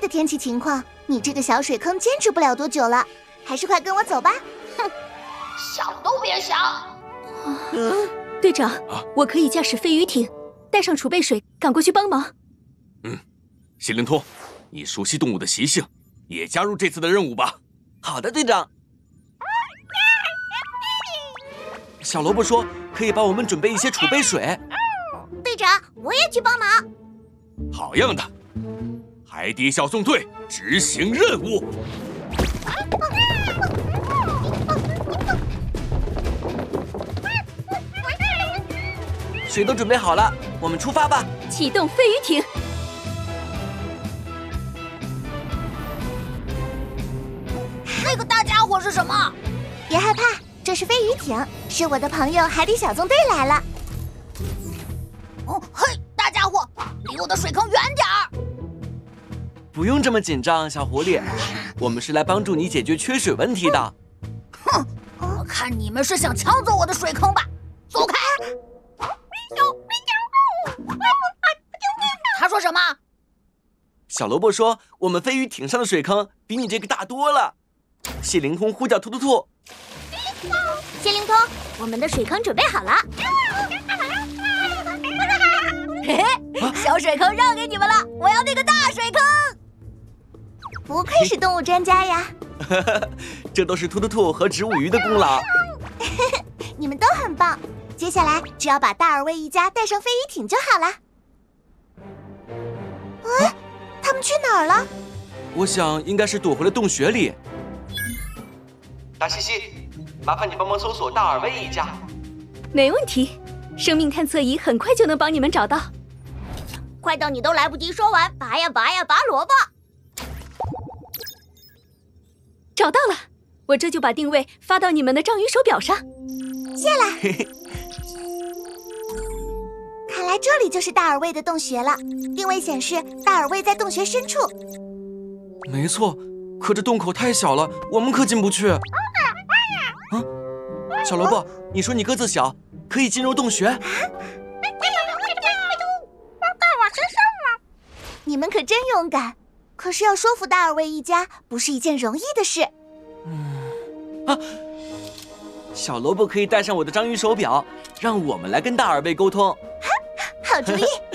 个天气情况，你这个小水坑坚持不了多久了，还是快跟我走吧。 哼，想都别想。 队长，我可以驾驶飞鱼艇，带上储备水，赶过去帮忙。 谢灵通，你熟悉动物的习性，也加入这次的任务吧。 好的，队长。小萝卜说可以帮我们准备一些储备水。 队长，我也去帮忙。 好样的！海底小纵队执行任务。 水都准备好了，我们出发吧！ 启动飞鱼艇。 那个大家伙是什么？ 别害怕，这是飞鱼艇，是我的朋友海底小纵队来了。 哦，嘿，大家伙，离我的水坑远点儿！ 不用这么紧张，小狐狸，我们是来帮助你解决缺水问题的。 哼，我看你们是想抢走我的水坑吧？走开！他说什么？ 小萝卜说我们飞鱼艇上的水坑比你这个大多了。谢灵通呼叫突突兔。 谢灵通，我们的水坑准备好了。 嘿嘿，小水坑让给你们了，我要那个大水坑。 不愧是动物专家呀！ 这都是突突兔和植物鱼的功劳。 你们都很棒。接下来只要把大耳威一家带上飞鱼艇就好了。他们去哪儿了？ 我想应该是躲回了洞穴里。大西西，麻烦你帮忙搜索大耳威一家。 没问题，生命探测仪很快就能帮你们找到。 快到你都来不及说完，拔呀拔呀拔萝卜。 找到了，我这就把定位发到你们的章鱼手表上。 谢了。看来这里就是大耳威的洞穴了，定位显示大耳威在洞穴深处。 没错，可这洞口太小了，我们可进不去。小萝卜，你说你个子小，可以进入洞穴？ 你们可真勇敢，可是要说服大耳威一家不是一件容易的事。 小萝卜可以带上我的章鱼手表，让我们来跟大耳威沟通。 好主意。